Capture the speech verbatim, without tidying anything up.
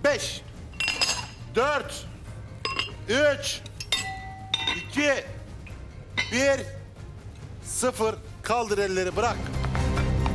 beş, dört, üç, iki, bir, sıfır. Kaldır elleri, bırak.